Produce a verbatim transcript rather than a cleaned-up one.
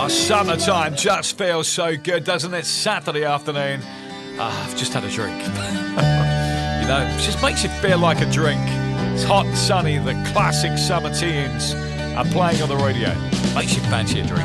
Oh, summertime just feels so good, doesn't it? Saturday afternoon. Ah, I've just had a drink. You know, it just makes you feel like a drink. It's hot and sunny. The classic summer tunes are playing on the radio. Makes you fancy a drink.